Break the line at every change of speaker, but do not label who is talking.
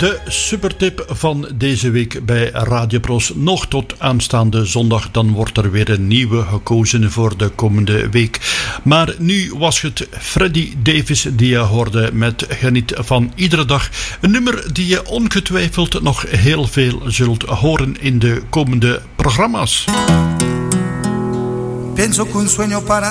De supertip van deze week bij Radio Pros. Nog tot aanstaande zondag, dan wordt er weer een nieuwe gekozen voor de komende week. Maar nu was het Freddy Davis die je hoorde met Geniet van Iedere Dag. Een nummer die je ongetwijfeld nog heel veel zult horen in de komende programma's.
Penso che un sogno para